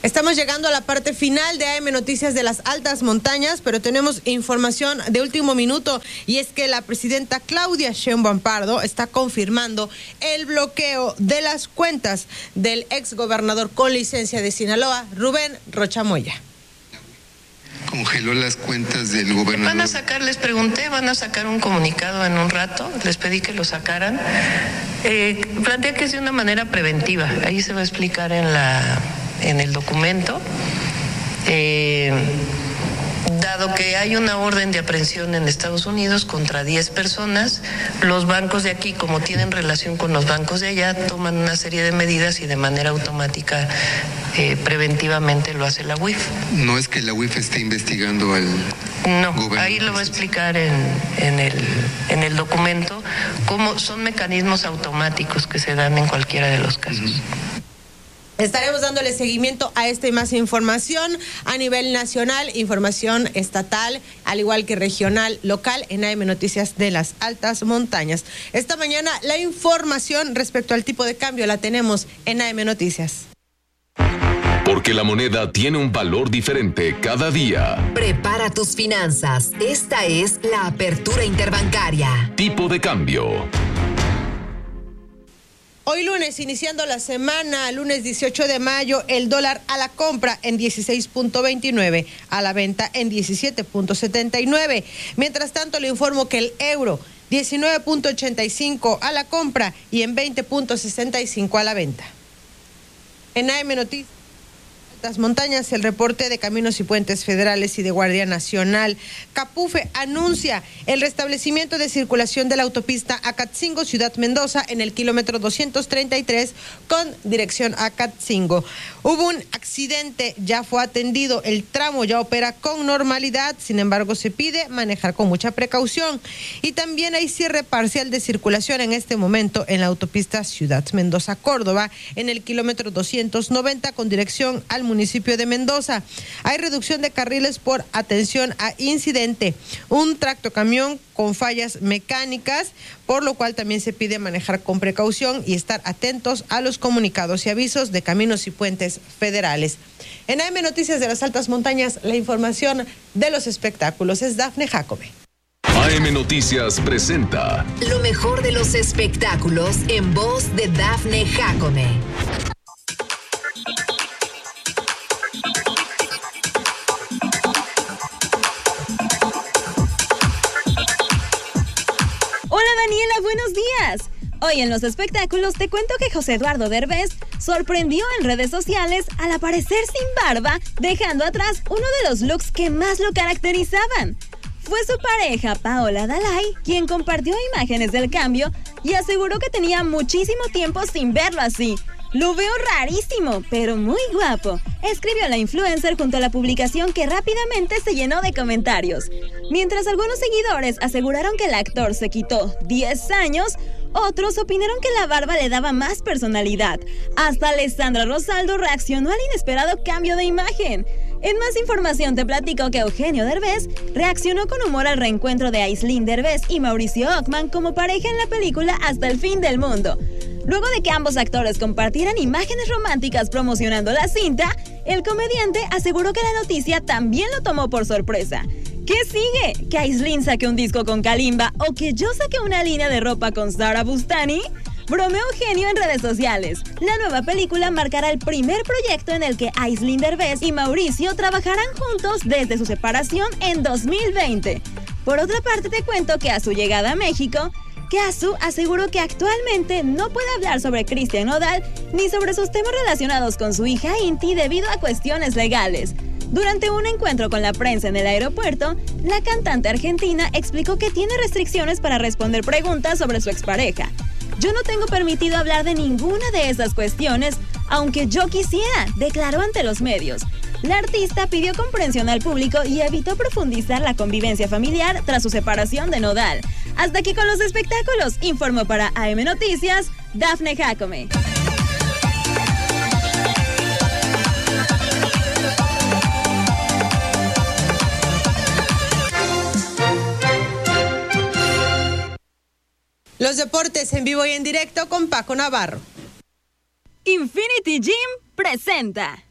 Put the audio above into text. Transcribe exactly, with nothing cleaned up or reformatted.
Estamos llegando a la parte final de A M Noticias de las Altas Montañas, pero tenemos información de último minuto y es que la presidenta Claudia Sheinbaum Pardo está confirmando el bloqueo de las cuentas del exgobernador con licencia de Sinaloa, Rubén Rocha Moya. Congeló las cuentas del gobernador. Van a sacar, les pregunté, van a sacar un comunicado en un rato, les pedí que lo sacaran. Eh, plantea que es de una manera preventiva, ahí se va a explicar en la en el documento. Eh, dado que hay una orden de aprehensión en Estados Unidos contra diez personas, los bancos de aquí, como tienen relación con los bancos de allá, toman una serie de medidas y de manera automática, eh, preventivamente lo hace la U I F. No es que la U I F esté investigando al No, gobernador. ahí lo va a explicar en, en, el, en el documento, cómo son mecanismos automáticos que se dan en cualquiera de los casos. Uh-huh. Estaremos dándole seguimiento a esta y más información a nivel nacional, información estatal, al igual que regional, local, en A M Noticias de las Altas Montañas. Esta mañana la información respecto al tipo de cambio la tenemos en A M Noticias. Porque la moneda tiene un valor diferente cada día. Prepara tus finanzas. Esta es la apertura interbancaria. Tipo de cambio. Hoy lunes, iniciando la semana, lunes dieciocho de mayo, el dólar a la compra en dieciséis punto veintinueve, a la venta en diecisiete punto setenta y nueve. Mientras tanto, le informo que el euro, diecinueve punto ochenta y cinco a la compra y en veinte punto sesenta y cinco a la venta. En A M Noticias Altas Montañas, el reporte de Caminos y Puentes Federales y de Guardia Nacional. Capufe anuncia el restablecimiento de circulación de la autopista Acatzingo, Ciudad Mendoza, en el kilómetro doscientos treinta y tres con dirección a Acatzingo. Hubo un accidente, ya fue atendido, el tramo ya opera con normalidad, sin embargo se pide manejar con mucha precaución. Y también hay cierre parcial de circulación en este momento en la autopista Ciudad Mendoza-Córdoba, en el kilómetro doscientos noventa con dirección al municipio de Mendoza. Hay reducción de carriles por atención a incidente. Un tractocamión con fallas mecánicas, por lo cual también se pide manejar con precaución y estar atentos a los comunicados y avisos de Caminos y Puentes Federales. En A M Noticias de las Altas Montañas, la información de los espectáculos es Dafne Jacome. A M Noticias presenta lo mejor de los espectáculos en voz de Dafne Jacome. Hola Daniela, buenos días. Hoy en los espectáculos te cuento que José Eduardo Derbez sorprendió en redes sociales al aparecer sin barba, dejando atrás uno de los looks que más lo caracterizaban. Fue su pareja, Paola Dalai, quien compartió imágenes del cambio y aseguró que tenía muchísimo tiempo sin verlo así. Lo veo rarísimo, pero muy guapo, escribió la influencer junto a la publicación que rápidamente se llenó de comentarios. Mientras algunos seguidores aseguraron que el actor se quitó diez años, otros opinaron que la barba le daba más personalidad. Hasta Alessandra Rosaldo reaccionó al inesperado cambio de imagen. En más información te platico que Eugenio Derbez reaccionó con humor al reencuentro de Aislinn Derbez y Mauricio Ockman como pareja en la película Hasta el fin del mundo. Luego de que ambos actores compartieran imágenes románticas promocionando la cinta, el comediante aseguró que la noticia también lo tomó por sorpresa. ¿Qué sigue? ¿Que Aislinn saque un disco con Kalimba o que yo saque una línea de ropa con Sara Bustani? Bromeó Eugenio en redes sociales. La nueva película marcará el primer proyecto en el que Aislinn Derbez y Mauricio trabajarán juntos desde su separación en dos mil veinte. Por otra parte, te cuento que a su llegada a México, Kazu aseguró que actualmente no puede hablar sobre Cristian Nodal ni sobre sus temas relacionados con su hija Inti debido a cuestiones legales. Durante un encuentro con la prensa en el aeropuerto, la cantante argentina explicó que tiene restricciones para responder preguntas sobre su expareja. Yo no tengo permitido hablar de ninguna de esas cuestiones, aunque yo quisiera, declaró ante los medios. La artista pidió comprensión al público y evitó profundizar la convivencia familiar tras su separación de Nodal. Hasta aquí con los espectáculos, informó para A M Noticias, Dafne Jacome. Los deportes en vivo y en directo con Paco Navarro. Infinity Gym presenta